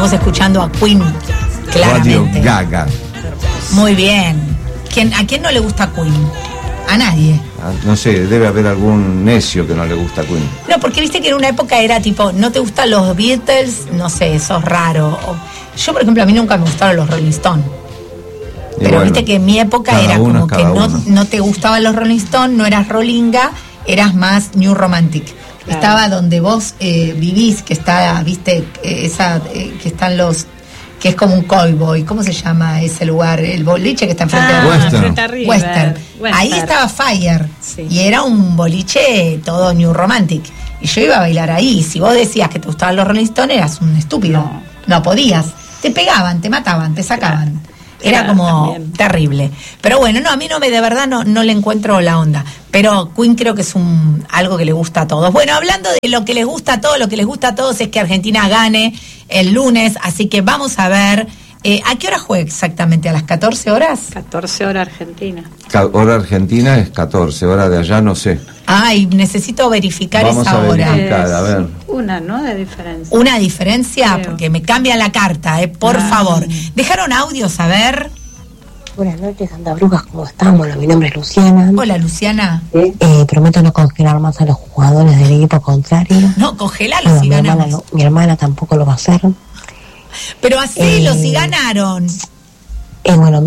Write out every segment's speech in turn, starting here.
Estamos escuchando a Queen, claramente. Radio Gaga. Muy bien. ¿A quién no le gusta Queen? A nadie. No sé, debe haber algún necio que no le gusta Queen. No, porque viste que en una época era tipo, ¿no te gustan los Beatles? No sé, sos raro. Yo, por ejemplo, a mí nunca me gustaron los Rolling Stones. Pero bueno, viste que en mi época era como que no te gustaban los Rolling Stones, no eras rollinga, eras más New Romantic. Claro. Estaba donde vos vivís, que está, viste, que están los... que es como un cowboy, ¿cómo se llama ese lugar? El boliche que está enfrente de Western. Ahí estaba Fire, sí. Y era un boliche todo New Romantic. Y yo iba a bailar ahí. Si vos decías que te gustaban los Rolling Stones, eras un estúpido. No podías. Te pegaban, te mataban, te sacaban. Claro. Era como también terrible. Pero bueno, no, a mí de verdad no le encuentro la onda. Pero Queen creo que es algo que le gusta a todos. Bueno, hablando de lo que les gusta a todos, lo que les gusta a todos es que Argentina gane el lunes. Así que vamos a ver. ¿A qué hora juega exactamente? ¿A las 14 horas? 14 horas Argentina. Hora argentina es 14, hora de allá no sé. Ay, necesito verificar esa hora. A ver. Una, ¿no? De diferencia. ¿Una diferencia? Creo. Porque me cambia la carta, por favor. ¿Dejaron audios a ver? Buenas noches, Santa Brujas, ¿cómo estamos? Mi nombre es Luciana. Hola, Luciana. Prometo no congelar más a los jugadores del equipo contrario. No, congelalos si ganamos. Mi hermana tampoco lo va a hacer. Pero hacelo si ganaron. Bueno,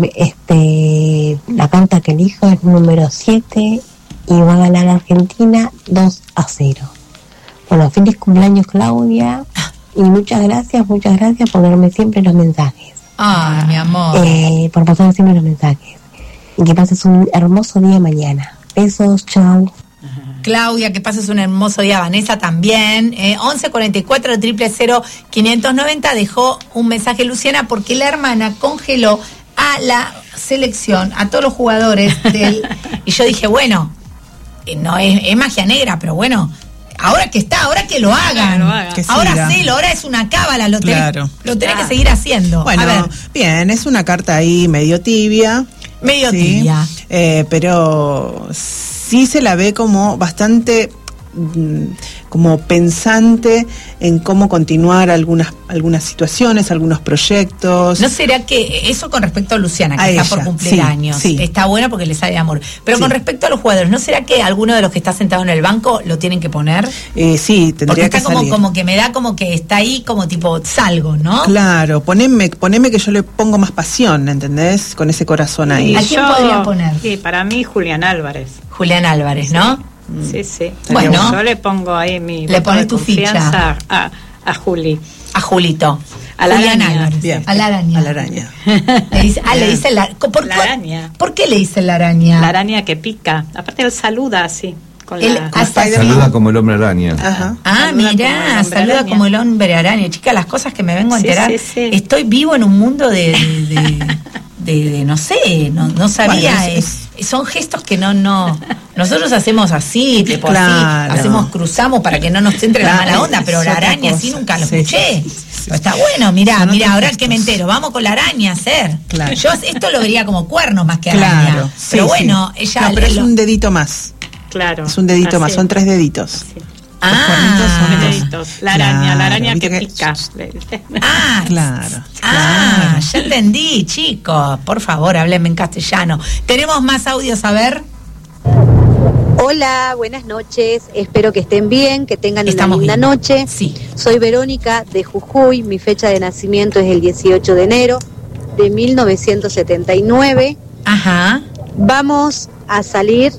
la carta que elijo es número 7 y va a ganar Argentina 2-0. Bueno, feliz cumpleaños, Claudia, y muchas gracias por darme siempre los mensajes. Ah, mi amor. Por pasar siempre los mensajes. Y que pases un hermoso día mañana. Besos, chao. Claudia, que pases un hermoso día. Vanessa también. 1144 000 590 dejó un mensaje Luciana porque la hermana congeló a la selección, a todos los jugadores del... Y yo dije, bueno, no es magia negra, pero bueno, ahora que lo hagan. Ahora sí, ahora es una cábala, lo tenés que seguir haciendo. Bueno, a ver. Bien, es una carta ahí medio tibia. Tibia. Pero sí se la ve como bastante como pensante en cómo continuar algunas situaciones, algunos proyectos. ¿No será que eso con respecto a Luciana, que está por cumplir años, está bueno porque le sale amor? Pero con respecto a los jugadores, ¿no será que alguno de los que está sentado en el banco lo tienen que poner? Sí, tendría porque que está salir. como que me da como que está ahí como tipo salgo, ¿no? Claro, poneme que yo le pongo más pasión, ¿entendés? Con ese corazón ahí. ¿A quién podría poner? Sí, para mí Julián Álvarez. Julián Álvarez, ¿no? Sí. Bueno, yo le pongo ahí mi... Le pones tu ficha a Juli. A Julito. A la araña. Bien. A la araña. A la araña. Le dicen la araña. ¿Por qué le dicen la araña? La araña que pica. Aparte él saluda así. Saluda como el hombre araña. Ajá. Mirá, saluda como el hombre araña. Chica, las cosas que me vengo a enterar. Sí. Estoy vivo en un mundo de no sé, no sabía. Bueno, son gestos que no. Nosotros hacemos así, tipo así, cruzamos para que no nos entre la mala onda, pero la araña así nunca lo escuché. Pero está bueno, mirá, ahora que me entero, vamos con la araña a hacer. Claro. Yo esto lo vería como cuerno más que araña. Pero bueno, ella... No, pero es un dedito más. Claro. Es un dedito más, son 3 deditos. Sí. Son deditos. La araña que pica. Claro. Ya entendí, chicos. Por favor, háblenme en castellano. Tenemos más audios, a ver. Hola, buenas noches. Espero que estén bien, que tengan una linda noche. Sí. Soy Verónica de Jujuy. Mi fecha de nacimiento es el 18 de enero de 1979. Ajá. Vamos a salir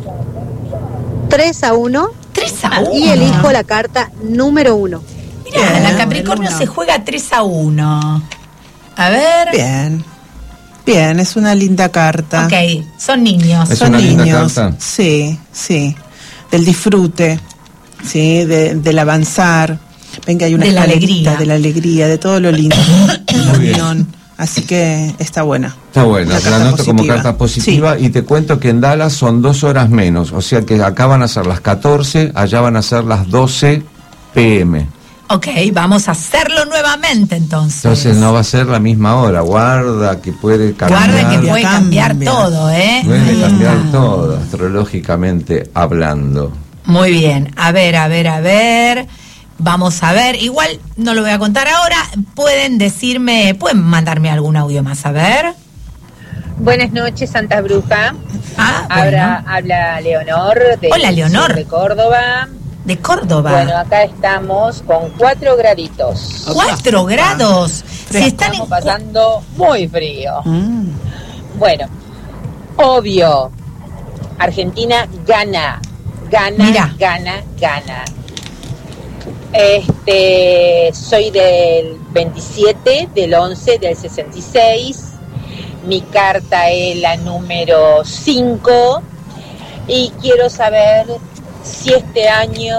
3-1. 3-1. Y elijo la carta número 1. Mirá, la Capricornio se juega 3-1. A ver. Bien, es una linda carta. Ok, son niños. Son niños. Sí. Del disfrute, sí, del avanzar. Venga, hay una escalerita de la alegría, de todo lo lindo. La unión. Así que está buena. Está buena, la anoto como carta positiva. Y te cuento que en Dallas son 2 horas menos. O sea que acá van a ser las 14, allá van a ser las 12 p.m. Ok, vamos a hacerlo nuevamente entonces. Entonces no va a ser la misma hora. Guarda que puede cambiar. Guarda que puede cambiar todo, ¿eh? Puede cambiar todo, astrológicamente hablando. Muy bien. A ver. Vamos a ver, igual no lo voy a contar ahora, pueden mandarme algún audio más, a ver. Buenas noches, Santa Bruja. Habla Leonor Hola, Leonor. De Córdoba. De Córdoba. Bueno, acá estamos con 4 graditos. 4 grados. Estamos pasando muy frío. Bueno, obvio, Argentina gana. Soy del 27 del 11 del 66. Mi carta es la número 5 y quiero saber si este año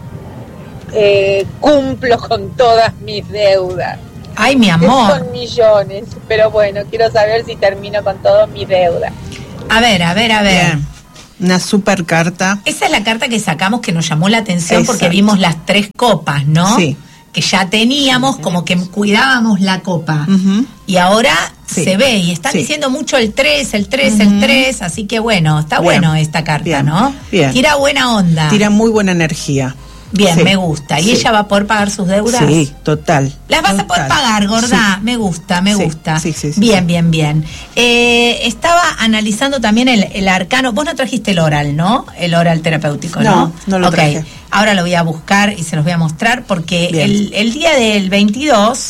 cumplo con todas mis deudas. Ay, mi amor. Son millones, pero bueno, quiero saber si termino con todas mis deudas. A ver. Bien. Una super carta. Esa es la carta que sacamos que nos llamó la atención. Exacto. Porque vimos las 3 copas, ¿no? Sí. Que ya teníamos, como que cuidábamos la copa. Uh-huh. Y ahora se ve, y están diciendo mucho el 3, el 3, así que bueno, está bueno esta carta, ¿no? Bien. Tira buena onda. Tira muy buena energía. Bien, me gusta. ¿Y ella va a poder pagar sus deudas? Sí, total. Las vas a poder pagar, gorda. Sí. Me gusta. Sí, bien. Estaba analizando también el arcano. Vos no trajiste el oral, ¿no? El oral terapéutico, ¿no? No lo traje. Ahora lo voy a buscar y se los voy a mostrar porque el día del 22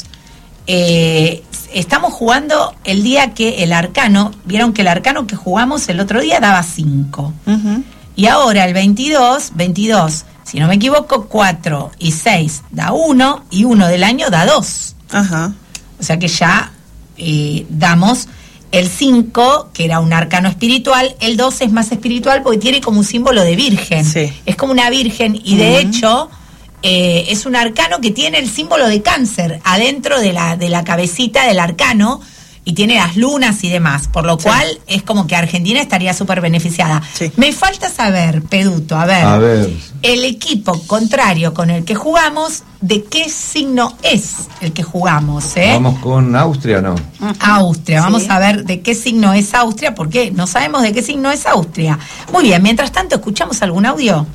estamos jugando el día que el arcano, vieron que el arcano que jugamos el otro día daba 5. Uh-huh. Y ahora el 22, si no me equivoco, 4 y 6 da 1 y 1 del año da 2. Ajá. O sea que ya damos el 5, que era un arcano espiritual, el 2 es más espiritual porque tiene como un símbolo de virgen. Sí. Es como una virgen y de hecho es un arcano que tiene el símbolo de cáncer adentro de la cabecita del arcano. Y tiene las lunas y demás, por lo cual es como que Argentina estaría súper beneficiada. Sí. Me falta saber, Peduto, a ver, el equipo contrario con el que jugamos, ¿de qué signo es el que jugamos? Vamos con Austria, ¿no? Austria, vamos a ver de qué signo es Austria, porque no sabemos de qué signo es Austria. Muy bien, mientras tanto, ¿escuchamos algún audio?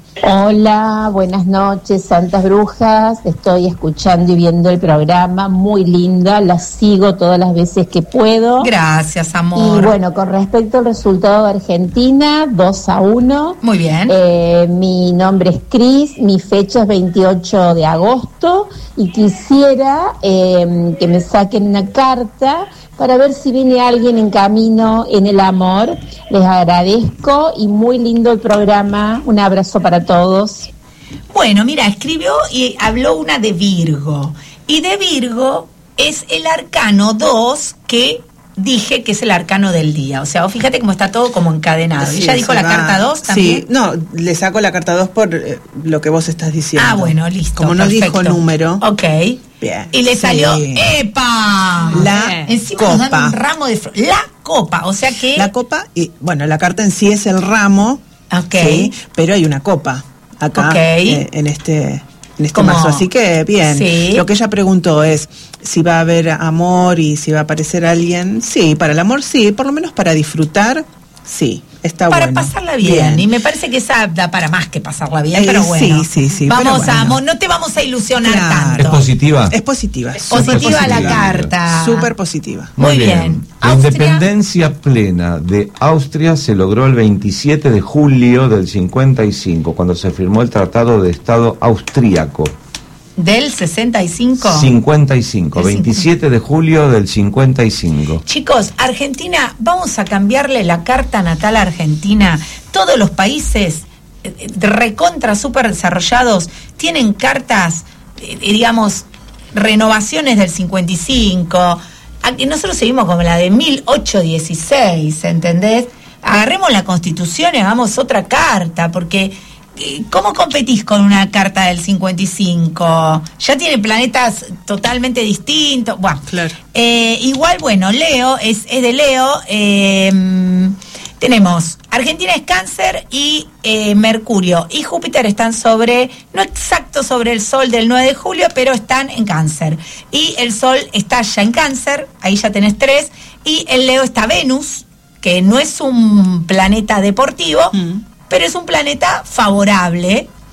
Hola, buenas noches, Santas Brujas. Estoy escuchando y viendo el programa, muy linda, la sigo todas las veces que puedo. Gracias, amor. Y bueno, con respecto al resultado de Argentina, 2-1. Muy bien. Mi nombre es Cris, mi fecha es 28 de agosto y quisiera que me saquen una carta para ver si viene alguien en camino en el amor. Les agradezco y muy lindo el programa. Un abrazo para todos. Bueno, mira, escribió y habló una de Virgo. Y de Virgo es el arcano 2 que dije que es el arcano del día. O sea, fíjate cómo está todo como encadenado. Sí, ¿Ella dijo la carta 2 también? Sí, no, le saco la carta 2 por lo que vos estás diciendo. Ah, bueno, listo. Como no dijo número. Ok. Bien. Y le salió ¡epa! Encima copa. Nos dan un ramo de la copa, o sea que... La copa, y bueno, la carta en sí es el ramo, sí, pero hay una copa acá en este mazo, así que bien. Sí. Lo que ella preguntó es si va a haber amor y si va a aparecer alguien. Sí, para el amor sí, por lo menos para disfrutar, sí. Está para bueno. Pasarla bien. Y me parece que esa da para más que pasarla bien, pero bueno. Sí. Vamos no te vamos a ilusionar tanto. ¿Es positiva? Es positiva. Positiva la carta. Súper positiva. Muy bien. La independencia plena de Austria se logró el 27 de julio del 55, cuando se firmó el Tratado de Estado Austríaco. ¿Del 65? 55, 27 de julio del 55. Chicos, Argentina, vamos a cambiarle la carta natal a Argentina. Todos los países recontra súper desarrollados tienen cartas, digamos, renovaciones del 55. Aquí nosotros seguimos con la de 1816, ¿entendés? Agarremos la Constitución y hagamos otra carta, porque... ¿Cómo competís con una carta del 55? Ya tiene planetas totalmente distintos. Bueno, claro. Igual, bueno, Leo es de Leo. Tenemos Argentina es Cáncer y Mercurio y Júpiter están no exacto sobre el Sol del 9 de julio, pero están en Cáncer. Y el Sol está ya en Cáncer, ahí ya tenés 3. Y en Leo está Venus, que no es un planeta deportivo, pero es un planeta favorable.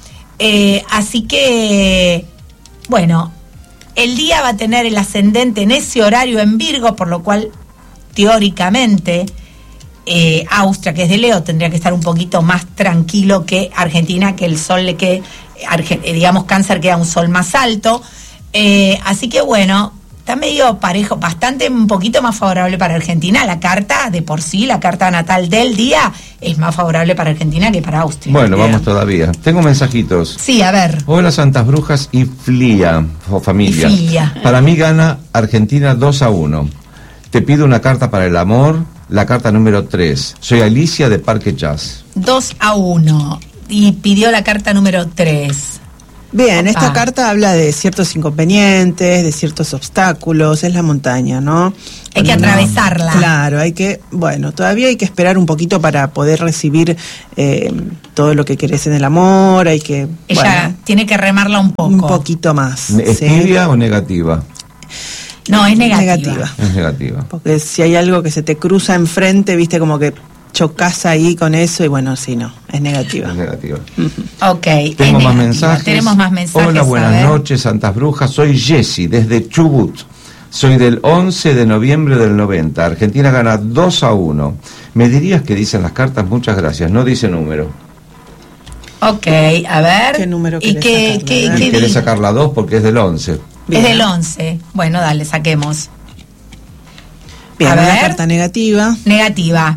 Así que, bueno, el día va a tener el ascendente en ese horario en Virgo, por lo cual, teóricamente, Austria, que es de Leo, tendría que estar un poquito más tranquilo que Argentina, que el sol le quede, digamos, Cáncer queda un sol más alto. Así que, bueno, está medio parejo, un poquito más favorable para Argentina. La carta, de por sí, la carta natal del día es más favorable para Argentina que para Austria. Bueno, vamos todavía. Tengo mensajitos. Sí, a ver. Hola, Santas Brujas y Flia, o familia. Y Flia. Para mí gana Argentina 2-1. Te pido una carta para el amor, la carta número 3. Soy Alicia de Parque Jazz. 2-1. Y pidió la carta número 3. Bien, esta carta habla de ciertos inconvenientes, de ciertos obstáculos, es la montaña, ¿no? Hay que atravesarla. Claro, todavía hay que esperar un poquito para poder recibir todo lo que querés en el amor, Ella tiene que remarla un poco. Un poquito más. ¿Es tibia o negativa? No, es negativa. Es negativa. Porque si hay algo que se te cruza enfrente, viste, como que chocás ahí con eso y bueno, sí, no, es negativa. Es negativa. Ok. Tengo más mensajes. Tenemos más mensajes. Hola, buenas noches, Santas Brujas. Soy Jessy, desde Chubut. Soy del 11 de noviembre del 90. Argentina gana 2-1. ¿Me dirías qué dicen las cartas? Muchas gracias. No dice número. Ok, a ver. ¿Qué número querés sacar la 2 porque es del 11. Bien. Es del 11. Bueno, dale, saquemos. Bien, a ver. La carta negativa. Negativa.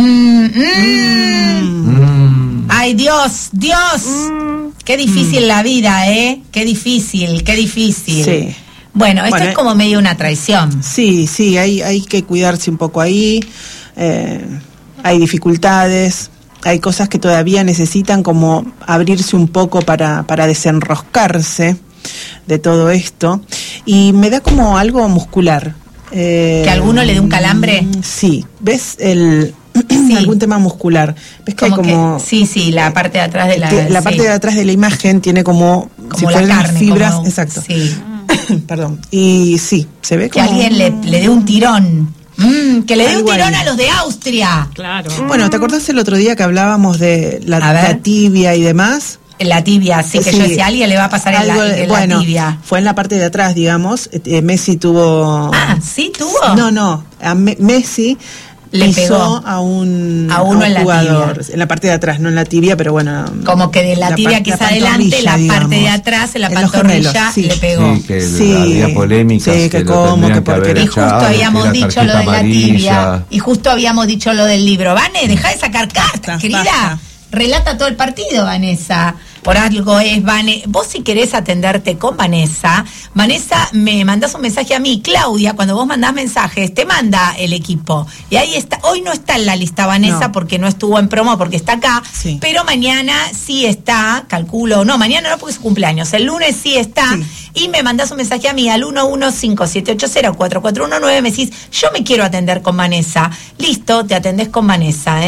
Ay, Dios. Qué difícil la vida, ¿eh? Qué difícil. Sí. Bueno, esto es como medio una traición. Sí, hay que cuidarse un poco ahí. Hay dificultades, hay cosas que todavía necesitan como abrirse un poco para desenroscarse de todo esto. Y me da como algo muscular. ¿Que a alguno le dé un calambre? Sí, ¿ves algún tema muscular? ¿Ves que como hay como... Sí, la parte de atrás de la parte de atrás de la imagen tiene como si la carne, fibras, como, exacto. Sí. Perdón. Y sí, se ve que como... alguien le dé un tirón. Que le dé un tirón a los de Austria. Claro. Bueno, ¿te acordás el otro día que hablábamos de la tibia y demás? La tibia, sí, que yo decía, a alguien le va a pasar en la tibia. Fue en la parte de atrás, digamos. Messi tuvo... ¿sí tuvo? No. A Messi le pegó a un jugador. En la parte de atrás, no en la tibia, pero bueno. Como que de la tibia que está adelante, la parte de atrás, en la pantorrilla, le pegó. Sí, que había polémicas. Sí, que cómo, que por qué. Y justo habíamos dicho lo de la tibia. Y justo habíamos dicho lo del libro. Vane, deja de sacar cartas, querida. Basta. Relata todo el partido, Vanessa. Por algo es Vanessa. Vos si querés atenderte con Vanessa, me mandás un mensaje a mí. Claudia, cuando vos mandás mensajes, te manda el equipo. Y ahí está. Hoy no está en la lista Vanessa porque no estuvo en promo, porque está acá. Sí. Pero mañana sí está, calculo. No, mañana no porque es su cumpleaños. El lunes sí está. Sí. Y me mandás un mensaje a mí al 1157804419. Me decís, yo me quiero atender con Vanessa. Listo, te atendés con Vanessa,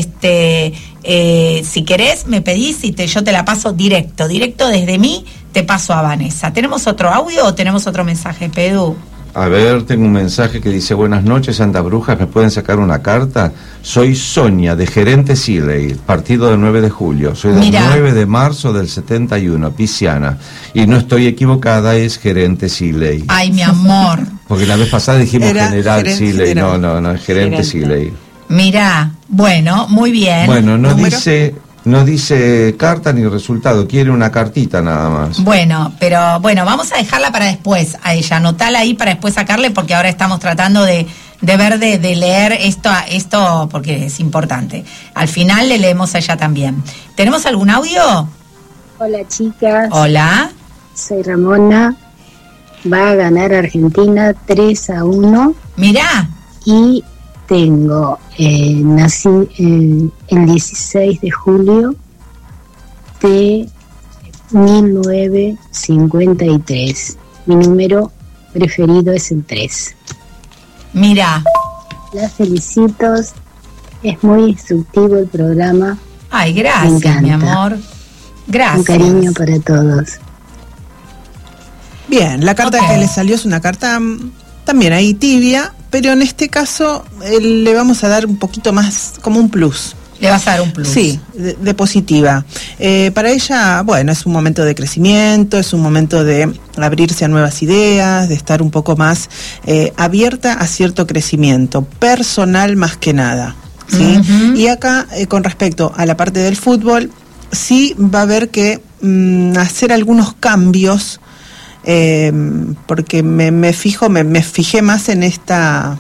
si querés me pedís y yo te la paso directo desde mí te paso a Vanessa. ¿Tenemos otro audio o tenemos otro mensaje, Pedro? A ver, tengo un mensaje que dice: buenas noches, Santa Brujas, ¿me pueden sacar una carta? Soy Sonia, de Gerente Siley, partido del 9 de julio. Soy del 9 de marzo del 71, pisciana. Y no estoy equivocada, es Gerente Siley. Ay, mi amor. Porque la vez pasada dijimos General Siley. No, es Gerente Siley. Mira, bueno, muy bien. Bueno, no dice carta ni resultado, quiere una cartita nada más. Bueno, pero vamos a dejarla para después a ella, anotala ahí para después sacarle, porque ahora estamos tratando de leer esto porque es importante. Al final le leemos a ella también. ¿Tenemos algún audio? Hola, chicas. Hola. Soy Ramona. Va a ganar Argentina 3-1. Mirá. Y nací el 16 de julio de 1953. Mi número preferido es el 3. Mira. Las felicito. Es muy instructivo el programa. Ay, gracias, mi amor. Gracias. Un cariño para todos. Bien, la carta que le salió es una carta también ahí tibia, pero en este caso le vamos a dar un poquito más, como un plus. Le vas a dar un plus. Sí, de positiva. Para ella, bueno, es un momento de crecimiento, es un momento de abrirse a nuevas ideas, de estar un poco más abierta a cierto crecimiento, personal más que nada, ¿sí? Y acá, con respecto a la parte del fútbol, sí va a haber que hacer algunos cambios, porque me fijé más en esa,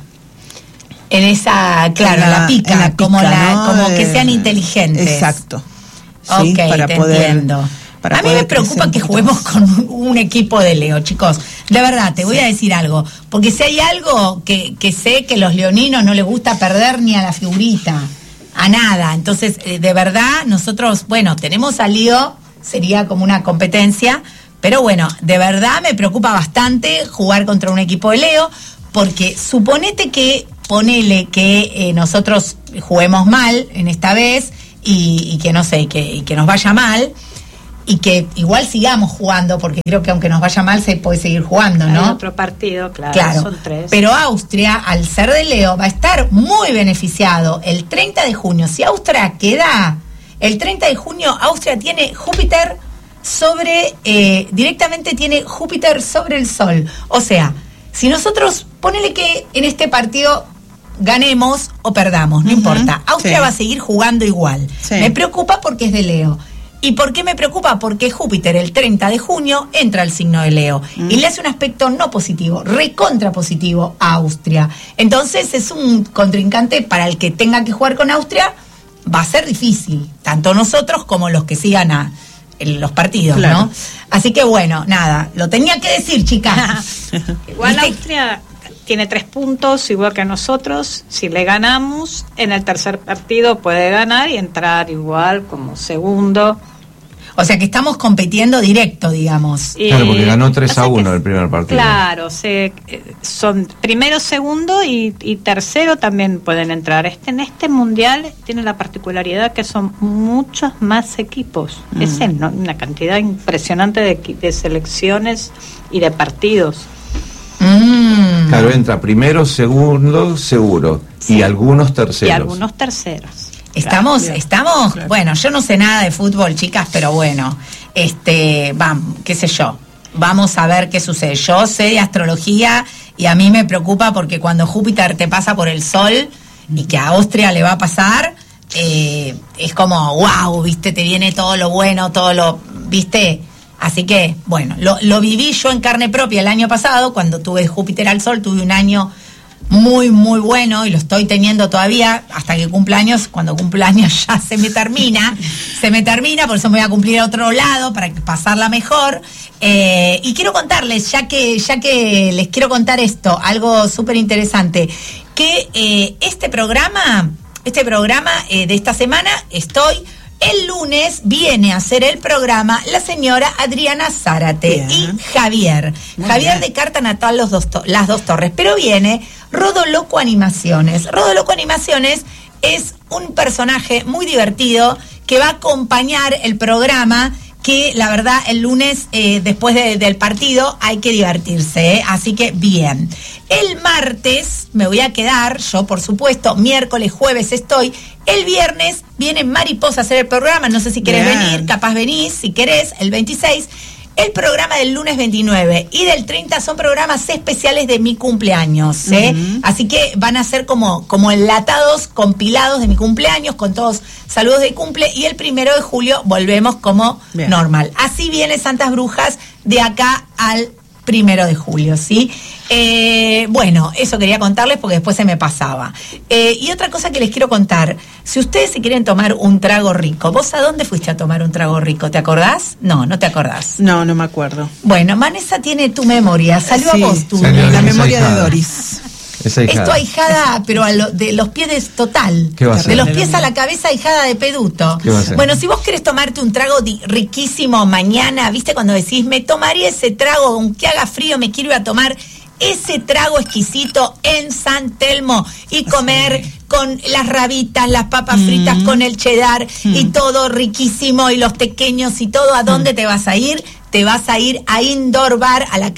claro, la pica, como que sean inteligentes. Exacto. Sí, para entiendo. A mí me preocupa que juguemos con un equipo de Leo, chicos. De verdad, te voy a decir algo. Porque si hay algo que sé que los leoninos no les gusta perder ni a la figurita, a nada. Entonces, de verdad, nosotros, bueno, tenemos a Leo, sería como una competencia, pero bueno, de verdad me preocupa bastante jugar contra un equipo de Leo, porque suponete que, ponele que nosotros juguemos mal en esta vez y que no sé, y que nos vaya mal, y que igual sigamos jugando, porque creo que aunque nos vaya mal se puede seguir jugando, ¿no? Hay otro partido, claro, son 3. Pero Austria, al ser de Leo, va a estar muy beneficiado el 30 de junio. Si Austria queda, el 30 de junio Austria tiene Júpiter directamente tiene Júpiter sobre el Sol. O sea, si nosotros, ponele que en este partido ganemos o perdamos, no importa, Austria va a seguir jugando igual. Me preocupa porque es de Leo. ¿Y por qué me preocupa? Porque Júpiter el 30 de junio entra al signo de Leo y le hace un aspecto no positivo, recontra positivo a Austria. Entonces es un contrincante para el que tenga que jugar con Austria, va a ser difícil, tanto nosotros como los que sigan los partidos, claro, ¿no? Así que bueno, nada, lo tenía que decir, chicas. Igual Austria tiene 3 puntos, igual que nosotros. Si le ganamos, en el tercer partido puede ganar y entrar igual como segundo. O sea que estamos compitiendo directo, digamos. Claro, porque ganó 3-1 el primer partido. Claro, son primero, segundo y tercero también pueden entrar. En este mundial tiene la particularidad que son muchos más equipos. Es una cantidad impresionante de selecciones y de partidos. Claro, entra primero, segundo, seguro. Sí. Y algunos terceros. Estamos, claro. Bueno, yo no sé nada de fútbol, chicas, pero bueno, vamos, qué sé yo, vamos a ver qué sucede. Yo sé de astrología y a mí me preocupa porque cuando Júpiter te pasa por el Sol y que a Austria le va a pasar, es como, wow, viste, te viene todo lo bueno, viste. Así que, bueno, lo viví yo en carne propia el año pasado, cuando tuve Júpiter al Sol, tuve un año muy, muy bueno y lo estoy teniendo todavía hasta que cumpla años. Cuando cumpla años ya se me termina, por eso me voy a cumplir a otro lado para pasarla mejor. Y quiero contarles, ya que les quiero contar esto, algo súper interesante, que este programa de esta semana el lunes viene a hacer el programa la señora Adriana Zárate y Javier de Carta Natal, las dos torres, pero viene Rodoloco Animaciones. Rodoloco Animaciones es un personaje muy divertido que va a acompañar el programa, que la verdad el lunes después del partido hay que divertirse, ¿eh? Así que bien. El martes me voy a quedar, yo por supuesto, miércoles, jueves estoy. El viernes viene Mariposa a hacer el programa, no sé si querés venir, capaz venís, si querés, el 26. El programa del lunes 29 y del 30 son programas especiales de mi cumpleaños, ¿eh? Así que van a ser como enlatados, compilados de mi cumpleaños, con todos saludos de cumple, y el 1 de julio volvemos como normal. Así viene Santas Brujas de acá al 1 de julio, ¿sí? Bueno, eso quería contarles porque después se me pasaba. Y otra cosa que les quiero contar, si ustedes se quieren tomar un trago rico, ¿vos a dónde fuiste a tomar un trago rico? ¿Te acordás? No te acordás. No me acuerdo. Bueno, Vanessa tiene tu memoria, salió a vos tu la memoria de Doris. Es tu ahijada, pero de los pies total. ¿Qué va a hacer? De los pies a la cabeza, ahijada de Peduto. ¿Qué va a hacer? Bueno, si vos querés tomarte un trago riquísimo mañana, ¿viste? Cuando decís, me tomaría ese trago, aunque haga frío, me quiero ir a tomar ese trago exquisito en San Telmo y comer con las rabitas, las papas fritas con el cheddar y todo riquísimo y los pequeños y todo. ¿A dónde te vas a ir? Te vas a ir a Indoor Bar, a la calle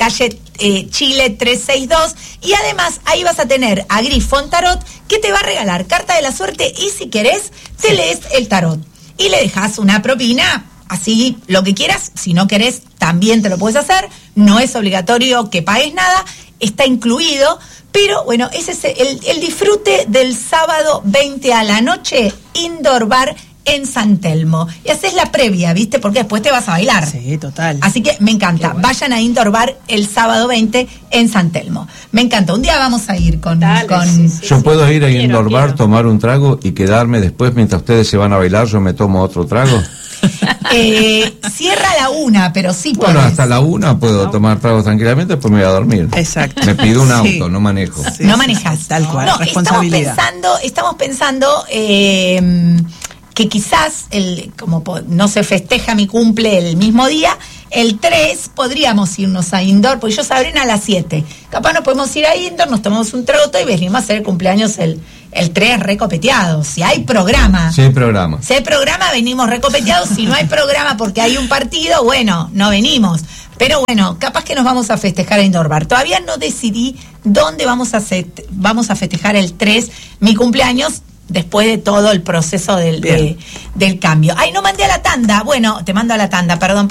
Chile 362, y además ahí vas a tener a Grifón Tarot, que te va a regalar carta de la suerte, y si querés te lees el tarot y le dejas una propina, así lo que quieras. Si no querés también te lo puedes hacer, no es obligatorio que pagues nada, está incluido. Pero bueno, ese es el disfrute del sábado 20 a la noche, Indoor Bar en San Telmo. Y haces la previa, ¿viste? Porque después te vas a bailar. Sí, total. Así que me encanta. Bueno. Vayan a Indoor Bar el sábado 20 en San Telmo. Me encanta. Un día vamos a ir con... Yo puedo ir a Indoor Bar, tomar un trago y quedarme después mientras ustedes se van a bailar, yo me tomo otro trago. Cierra a la 1, pero sí puedes. Bueno, hasta la 1 puedo tomar tragos tranquilamente, después me voy a dormir. Exacto. Me pido un auto, no manejo. Sí, no manejas. Tal cual, no, responsabilidad. Estamos pensando que quizás, como no se festeja mi cumple el mismo día, el 3 podríamos irnos a Indoor, porque ellos abren a las 7. Capaz nos podemos ir a Indoor, nos tomamos un trago y venimos a hacer el cumpleaños el 3 recopeteados. Si hay programa. Si hay programa. Si hay programa, venimos recopeteados. Si no hay programa porque hay un partido, bueno, no venimos. Pero bueno, capaz que nos vamos a festejar a Indoor Bar. Todavía no decidí dónde vamos a festejar el 3, mi cumpleaños, después de todo el proceso del cambio. Ay, no mandé a la tanda. Bueno, te mando a la tanda, perdón.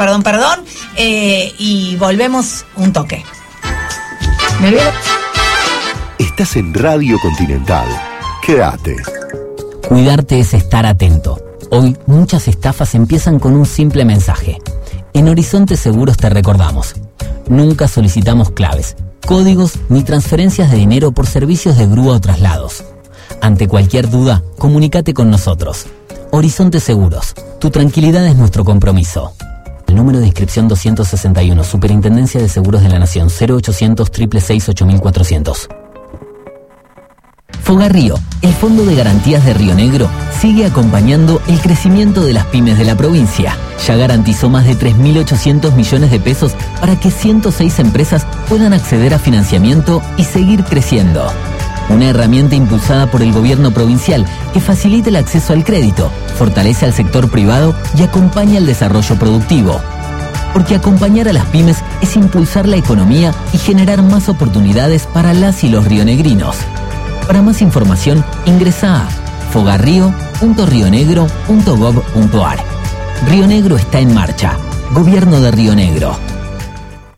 Y volvemos un toque. ¿Me veo? Estás en Radio Continental. Quédate. Cuidarte es estar atento. Hoy muchas estafas empiezan con un simple mensaje. En Horizonte Seguros te recordamos: nunca solicitamos claves, códigos ni transferencias de dinero por servicios de grúa o traslados. Ante cualquier duda, comunícate con nosotros. Horizonte Seguros, tu tranquilidad es nuestro compromiso. El número de inscripción 261, Superintendencia de Seguros de la Nación, 0800-666-8400. Fogarrío, el Fondo de Garantías de Río Negro, sigue acompañando el crecimiento de las pymes de la provincia. Ya garantizó más de 3.800 millones de pesos para que 106 empresas puedan acceder a financiamiento y seguir creciendo. Una herramienta impulsada por el gobierno provincial que facilita el acceso al crédito, fortalece al sector privado y acompaña el desarrollo productivo. Porque acompañar a las pymes es impulsar la economía y generar más oportunidades para las y los rionegrinos. Para más información, ingresa a fogarrio.rionegro.gov.ar. Río Negro está en marcha. Gobierno de Río Negro.